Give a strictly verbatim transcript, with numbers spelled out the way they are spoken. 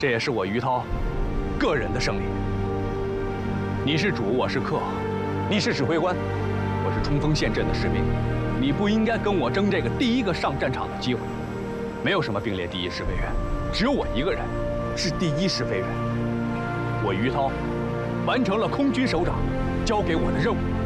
这也是我于涛个人的胜利。你是主，我是客；你是指挥官，我是冲锋陷阵的士兵。你不应该跟我争这个第一个上战场的机会。没有什么并列第一试飞员，只有我一个人是第一试飞员。我于涛完成了空军首长交给我的任务。